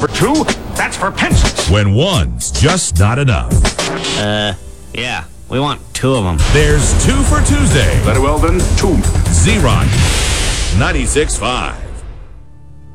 for two, that's for pencils. When one's just not enough. Yeah, we want two of them. There's Two for Tuesday. Very well then, two. Z-Rock 96.5.